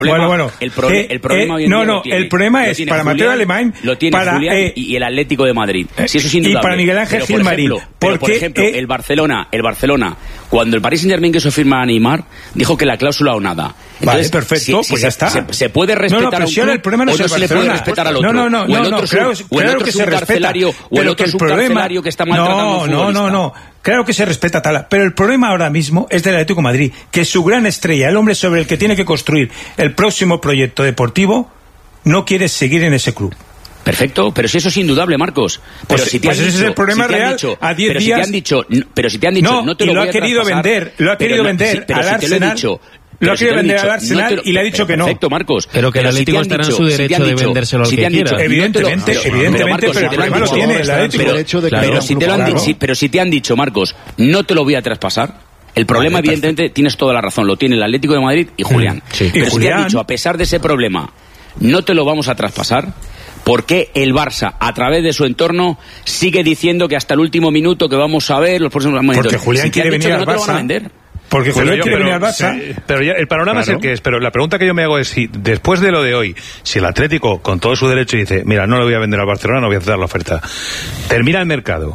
El problema hoy en día lo tiene, el problema es para Mateo Alemán, lo tiene para Julián y el Atlético de Madrid. Sí, eso es indudable. Y para Miguel Ángel Gilmarín. Por ejemplo, el Barcelona, cuando el Paris Saint-Germain quiso firmar a Neymar, dijo que la cláusula o nada. Entonces, vale, perfecto, pues ya está. Se puede respetar a un club, el problema no o no se le puede respetar al otro. No, claro que se respeta. O el otro subcarcelario que está maltratando a un futbolista. No. Claro que se respeta Tala, pero el problema ahora mismo es del Atlético de Madrid, que su gran estrella, el hombre sobre el que tiene que construir el próximo proyecto deportivo, no quiere seguir en ese club. Perfecto, pero si eso es indudable, Marcos. Pero si te han dicho, ese es el problema real. A 10 días. Pero si te han dicho, no te lo voy a traspasar. Lo ha querido vender al Arsenal. Lo ha querido vender al Arsenal y le ha dicho que no. Perfecto, Marcos. Pero que el Atlético estará en su derecho de vendérselo al que quiera. Evidentemente, pero el problema lo tiene el Atlético. Pero si te han dicho, Marcos, no te lo voy a traspasar. El problema, evidentemente, tienes toda la razón, lo tiene el Atlético de Madrid y Julián. Pero si te han dicho, a pesar de ese problema, no te lo vamos a traspasar, ¿por qué el Barça, a través de su entorno, sigue diciendo que hasta el último minuto que vamos a ver los próximos momentos? Porque Julián quiere venir al Barça. Porque Julián quiere venir al Barça. Pero ya, el panorama es el que es. Pero la pregunta que yo me hago es si, después de lo de hoy, si el Atlético, con todo su derecho, dice, mira, no lo voy a vender al Barcelona, no voy a aceptar la oferta, termina el mercado,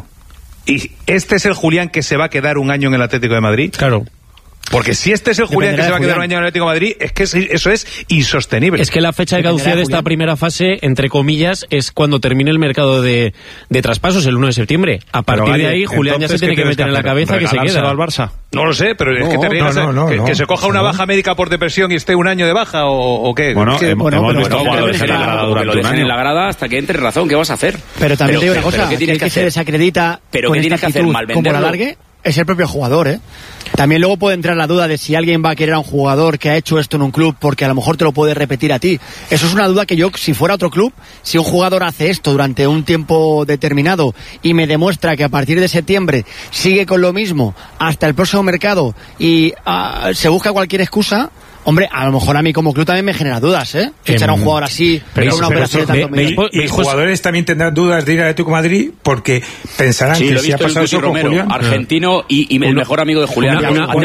y este es el Julián que se va a quedar un año en el Atlético de Madrid. Claro. Porque si este es el Julián que se va a quedar un año en el Atlético de Madrid, es que eso es insostenible. Es que la fecha de caducidad de esta primera fase, entre comillas, es cuando termine el mercado de traspasos, el 1 de septiembre. A partir de ahí, Julián ya se tiene que meter en la cabeza que se queda al Barça. No lo sé, pero es que te ríes, que se coja una baja médica por depresión y esté un año de baja o qué. Bueno, hemos visto jugadores que lo dejen en la grada hasta que entre razón. ¿Qué vas a hacer? Pero también te digo una cosa, que se desacredita con esta actitud como la largue es el propio jugador, ¿eh? También luego puede entrar la duda de si alguien va a querer a un jugador que ha hecho esto en un club porque a lo mejor te lo puede repetir a ti. Eso es una duda que yo, si fuera otro club, si un jugador hace esto durante un tiempo determinado y me demuestra que a partir de septiembre sigue con lo mismo hasta el próximo mercado y se busca cualquier excusa, hombre, a lo mejor a mí como club también me genera dudas, ¿eh? Echar a un jugador así por una operación de tanto medio. Y jugadores también tendrán dudas de ir al Atlético de Madrid porque pensarán que si ha pasado eso con Julián, argentino y el mejor amigo de Julián.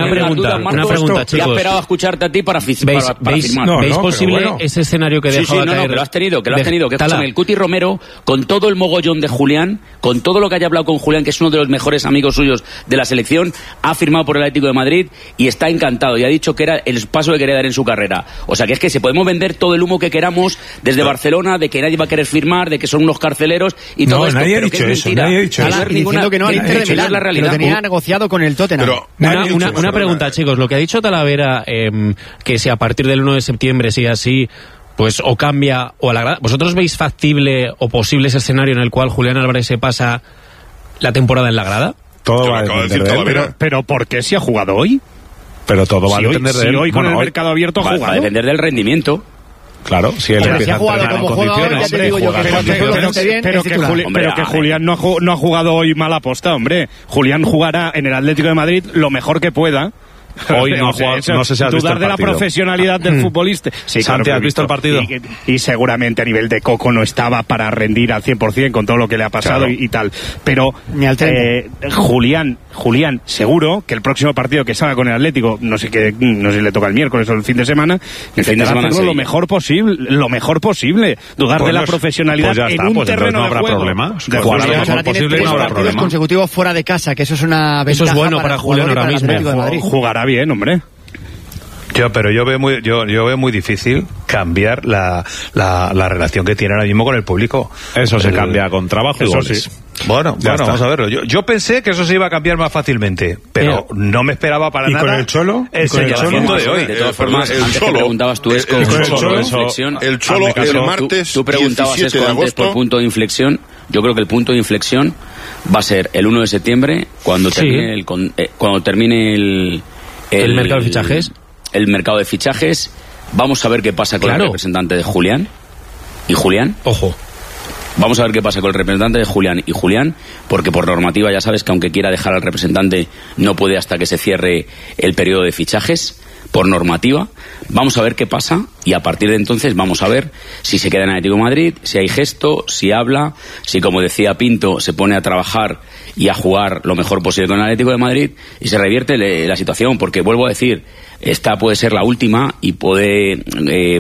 Una pregunta, chicos. Ya he esperado a escucharte a ti para firmar. ¿Veis posible ese escenario que dejaba caer? Que lo has tenido, que escúchame, el Cuti Romero, con todo el mogollón de Julián, con todo lo que haya hablado con Julián, que es uno de los mejores amigos suyos de la selección, ha firmado por el Atlético de Madrid y está encantado y ha dicho que era el paso que quería dar en su carrera. O sea que es que se podemos vender todo el humo que queramos desde Barcelona, de que nadie va a querer firmar, de que son unos carceleros y todo esto. Nadie ha dicho eso, nadie ha dicho eso. Diciendo que no al Inter de Milán, lo tenía negociado con el Tottenham. Una pregunta, chicos, lo que ha dicho Talavera, que si a partir del 1 de septiembre sigue así, pues o cambia o a la grada. ¿Vosotros veis factible o posible ese escenario en el cual Julián Álvarez se pasa la temporada en la grada? Todo va a depender de él. Pero ¿por qué si ha jugado hoy? Pero todo va a depender de él. Si hoy con el mercado abierto ha jugado. Va a depender del rendimiento. Claro, si él empieza a entrenar en condiciones. Pero que Julián no ha jugado hoy mal aposta, hombre. Julián jugará en el Atlético de Madrid lo mejor que pueda. Hoy no ha jugado, no sé si has visto el partido. Dudar de la profesionalidad del futbolista. Sí, Santi, claro, ¿has visto el partido? Y seguramente a nivel de Coco no estaba para rendir al 100% con todo lo que le ha pasado, claro. y tal. Pero Julián, seguro que el próximo partido que salga con el Atlético, no sé si le toca el miércoles o el fin de semana, hacerlo lo mejor posible. Dudar de la profesionalidad en un terreno no habrá de juego. Problema. De jugar lo mejor posible, no habrá problema. Consecutivos fuera de casa, que eso es una ventaja. Eso es bueno para Julián ahora mismo. Jugará bien, hombre. Pero yo veo muy difícil cambiar la relación que tiene ahora mismo con el público. Eso se cambia con trabajo y goles. Sí. Bueno, vamos a verlo. Yo pensé que eso se iba a cambiar más fácilmente, pero no me esperaba para nada. ¿Y con el Cholo? El seguimiento de hoy. De todas formas, el antes Cholo, que preguntabas tú, Esco, el Cholo el martes tú preguntabas 17 de agosto. Por punto de inflexión. Yo creo que el punto de inflexión va a ser el 1 de septiembre, cuando termine el mercado de fichajes. El mercado de fichajes. Vamos a ver qué pasa con el representante de Julián y Julián. Ojo. Vamos a ver qué pasa con el representante de Julián y Julián, porque por normativa ya sabes que aunque quiera dejar al representante no puede hasta que se cierre el periodo de fichajes. por normativa. Vamos a ver qué pasa y a partir de entonces vamos a ver si se queda en Atlético de Madrid, si hay gesto, si habla, si, como decía Pinto, se pone a trabajar y a jugar lo mejor posible con el Atlético de Madrid y se revierte la situación, porque vuelvo a decir, esta puede ser la última y puede